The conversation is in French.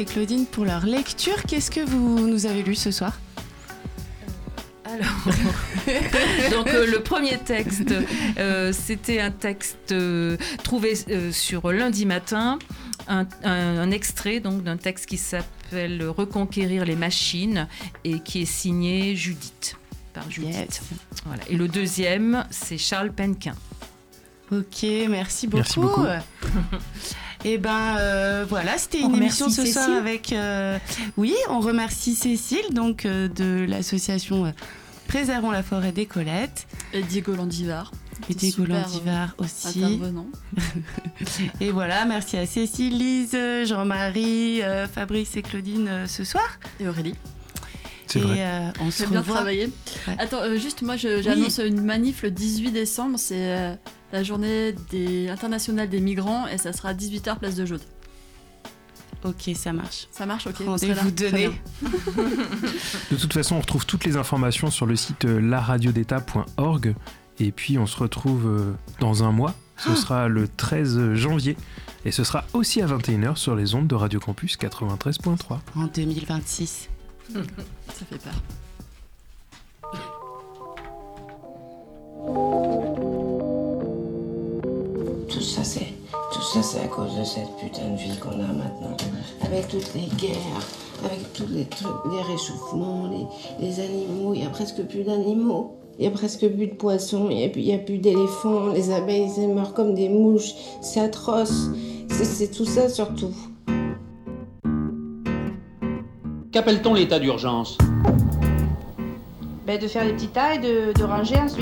et Claudine pour leur lecture. Qu'est-ce que vous nous avez lu ce soir ? Alors, donc le premier texte, c'était un texte trouvé sur Lundi Matin, un extrait donc d'un texte qui s'appelle Reconquérir les machines et qui est signé Judith, par Judith. Yes. Voilà. Et le deuxième, c'est Charles Penquin. Ok, merci beaucoup. Merci beaucoup. Et voilà, c'était une émission ce soir avec... Oui, on remercie Cécile, donc de l'association Préservons la forêt des Colettes. Et Diego Landivar. Et Diego Landivar aussi. Intervenant. Et voilà, merci à Cécile, Lise, Jean-Marie, Fabrice et Claudine ce soir. Et Aurélie. C'est vrai. On se J'ai bien revoit. travaillé. Ouais. Attends, juste moi j'annonce une manif le 18 décembre, c'est la journée internationale des migrants et ça sera à 18h place de Jaude. Ok, ça marche. Ça marche, ok. vous serez là. Rendez-vous donné. De toute façon, on retrouve toutes les informations sur le site laradiodeta.org. Et puis, on se retrouve dans un mois. Ce sera le 13 janvier. Et ce sera aussi à 21h sur les ondes de Radio Campus 93.3. En 2026. Ça fait peur. Tout ça, c'est à cause de cette putain de vie qu'on a maintenant. Avec toutes les guerres, avec tous les trucs, les réchauffements, les animaux, il n'y a presque plus d'animaux. Il n'y a presque plus de poissons, il n'y a plus d'éléphants, les abeilles, elles meurent comme des mouches. C'est atroce. C'est tout ça surtout. Qu'appelle-t-on l'état d'urgence ? De faire des petits tas et de ranger ensuite.